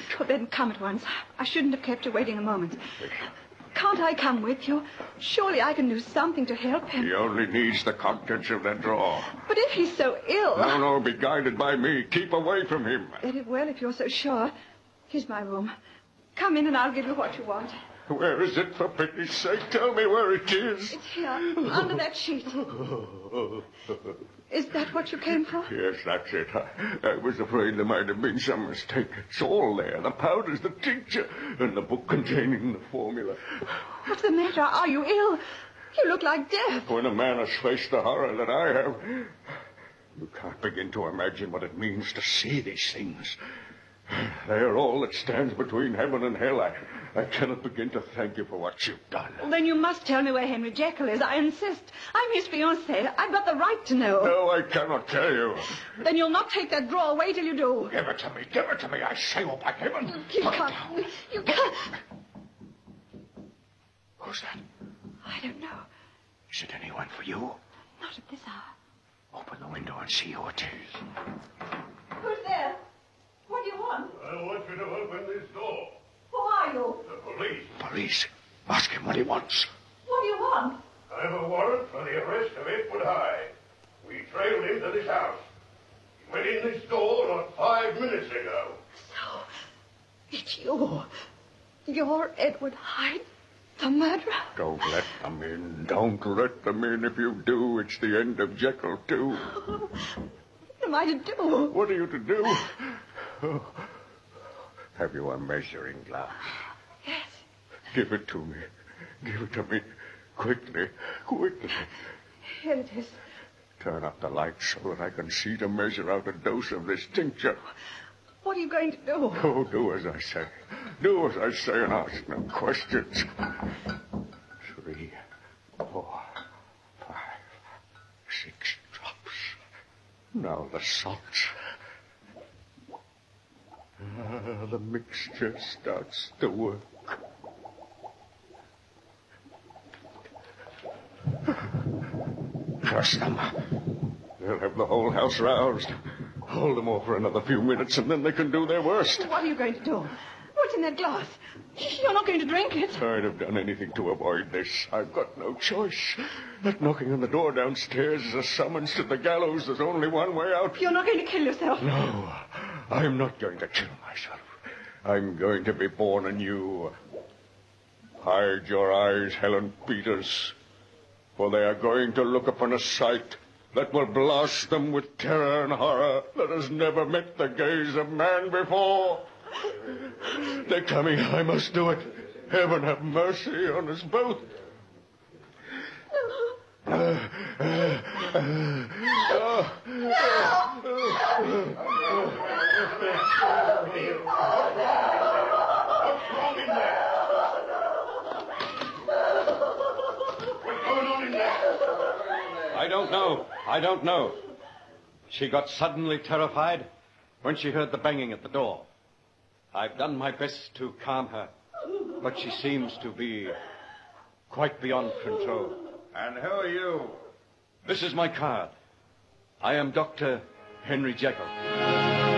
Well, then come at once. I shouldn't have kept you waiting a moment. Can't I come with you? Surely I can do something to help him. He only needs the contents of that drawer. But if he's so ill... No, be guided by me. Keep away from him. Very well, if you're so sure. Here's my room. Come in and I'll give you what you want. Where is it, for pity's sake? Tell me where it is. It's here, under that sheet. Is that what you came for? Yes, that's it. I was afraid there might have been some mistake. It's all there. The powders, the tincture, and the book containing the formula. What's the matter? Are you ill? You look like death. When a man has faced the horror that I have, you can't begin to imagine what it means to see these things. They are all that stands between heaven and hell. I cannot begin to thank you for what you've done. Well, then you must tell me where Henry Jekyll is. I insist. I'm his fiancée. I've got the right to know. No, I cannot tell you. Then you'll not take that drawer. Wait till you do. Give it to me. Give it to me. I say, oh, by heaven. You can't. You can't. Who's that? I don't know. Is it anyone for you? Not at this hour. Open the window and see who it is. Who's there? What do you want? I want you to open this door. Who are you? The police. Police. Ask him what he wants. What do you want? I have a warrant for the arrest of Edward Hyde. We trailed him to this house. He went in this door not 5 minutes ago. So, it's you. You're Edward Hyde, the murderer. Don't let them in. Don't let them in. If you do, it's the end of Jekyll, too. What am I to do? What are you to do? Oh. Have you a measuring glass? Yes. Give it to me. Give it to me. Quickly. Quickly. Here it is. Turn up the light so that I can see to measure out a dose of this tincture. What are you going to do? Oh, do as I say. Do as I say and ask no questions. 3, 4, 5, 6 drops. Now the salts. The mixture starts to work. Curse them. They'll have the whole house roused. Hold them off for another few minutes, and then they can do their worst. What are you going to do? What's in that glass? You're not going to drink it. I'd have done anything to avoid this. I've got no choice. That knocking on the door downstairs is a summons to the gallows. There's only one way out. You're not going to kill yourself. No, I'm not going to kill myself. I'm going to be born anew. Hide your eyes, Helen Peters, for they are going to look upon a sight that will blast them with terror and horror that has never met the gaze of man before. They're coming. I must do it. Heaven have mercy on us both. What's wrong in there? What's going on in there? I don't know. She got suddenly terrified when she heard the banging at the door. I've done my best to calm her, but she seems to be quite beyond control. And who are you? This is my card. I am Dr. Henry Jekyll.